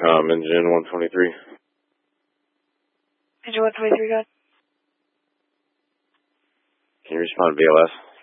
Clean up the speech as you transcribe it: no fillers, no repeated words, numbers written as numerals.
Engine 123. Engine 123, go ahead. Can you respond to BLS?